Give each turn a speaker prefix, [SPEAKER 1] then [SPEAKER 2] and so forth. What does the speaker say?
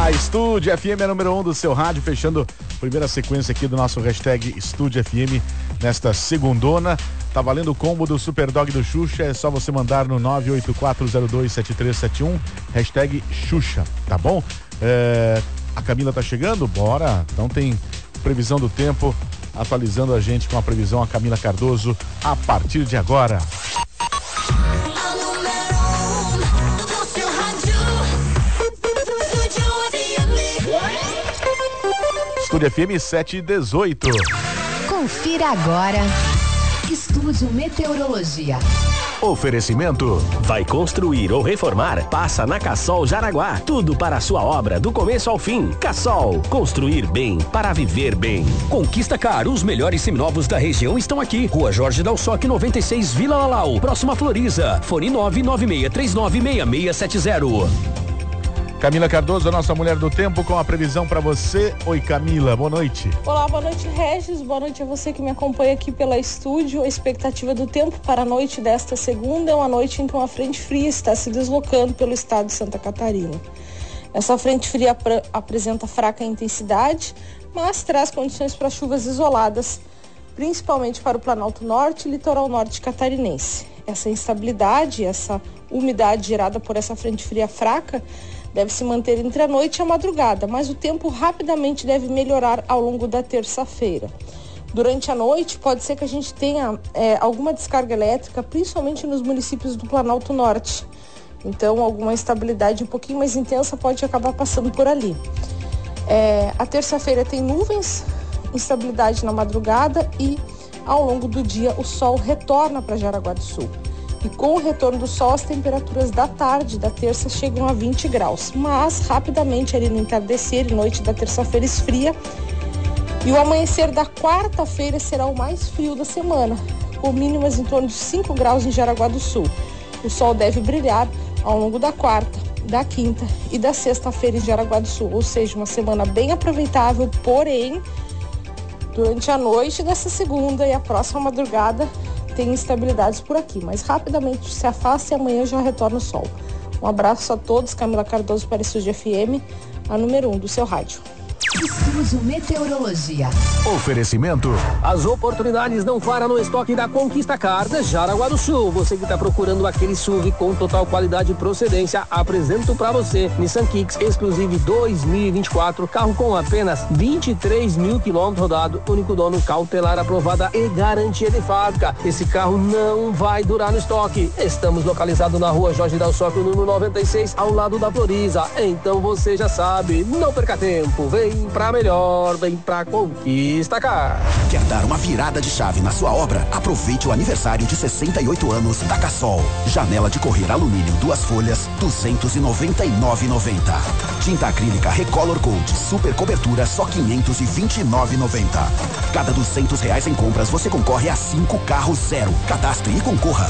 [SPEAKER 1] A Estúdio FM é número 1 do seu rádio, fechando a primeira sequência aqui do nosso hashtag Estúdio FM nesta segundona. Tá valendo o combo do Superdog do Xuxa, é só você mandar no 984027371, hashtag Xuxa, tá bom? A Camila tá chegando? Bora! Então tem previsão do tempo, atualizando a gente com a previsão a Camila Cardoso a partir de agora. Estúdio FM 718.
[SPEAKER 2] Confira agora. Estúdio Meteorologia.
[SPEAKER 3] Oferecimento. Vai construir ou reformar? Passa na Cassol Jaraguá. Tudo para a sua obra, do começo ao fim. Cassol. Construir bem para viver bem.
[SPEAKER 4] Conquista Car. Os melhores seminovos da região estão aqui. Rua Jorge Dalsoc, 96, Vila Lalau. Próxima Floriza. Fone 996396670.
[SPEAKER 1] Camila Cardoso, a nossa mulher do tempo, com a previsão para você. Oi, Camila, boa noite.
[SPEAKER 5] Olá, boa noite, Regis. Boa noite a você que me acompanha aqui pela estúdio. A expectativa do tempo para a noite desta segunda é uma noite em que uma frente fria está se deslocando pelo estado de Santa Catarina. Essa frente fria apresenta fraca intensidade, mas traz condições para chuvas isoladas, principalmente para o Planalto Norte e litoral norte catarinense. Essa instabilidade, essa umidade gerada por essa frente fria fraca deve se manter entre a noite e a madrugada, mas o tempo rapidamente deve melhorar ao longo da terça-feira. Durante a noite, pode ser que a gente tenha alguma descarga elétrica, principalmente nos municípios do Planalto Norte. Então, alguma instabilidade um pouquinho mais intensa pode acabar passando por ali. A terça-feira tem nuvens, instabilidade na madrugada e, ao longo do dia, o sol retorna para Jaraguá do Sul. E com o retorno do sol, as temperaturas da tarde da terça chegam a 20 graus. Mas, rapidamente, ali no entardecer e noite da terça-feira esfria. E o amanhecer da quarta-feira será o mais frio da semana, com mínimas em torno de 5 graus em Jaraguá do Sul. O sol deve brilhar ao longo da quarta, da quinta e da sexta-feira em Jaraguá do Sul. Ou seja, uma semana bem aproveitável, porém, durante a noite dessa segunda e a próxima madrugada, tem instabilidades por aqui, mas rapidamente se afasta e amanhã já retorna o sol. Um abraço a todos, Camila Cardoso para a Estúdio FM, a número 1 do seu rádio.
[SPEAKER 2] Estúdio Meteorologia.
[SPEAKER 3] Oferecimento.
[SPEAKER 4] As oportunidades não param no estoque da Conquista Car de Jaraguá do Sul. Você que está procurando aquele SUV com total qualidade e procedência, apresento para você Nissan Kicks Exclusive 2024, carro com apenas 23 mil quilômetros rodado, único dono, cautelar aprovada e garantia de fábrica. Esse carro não vai durar no estoque. Estamos localizados na rua Jorge Dalsoc, número 96, ao lado da Floriza. Então você já sabe, não perca tempo, vem pra melhor, vem pra Conquista Car.
[SPEAKER 6] Quer dar uma virada de chave na sua obra? Aproveite o aniversário de 68 anos da Cassol. Janela de correr alumínio 2 folhas, R$299,90. Tinta acrílica Recolor Gold super cobertura, só R$529,90. Cada R$200 em compras você concorre a 5 carros zero. Cadastre e concorra.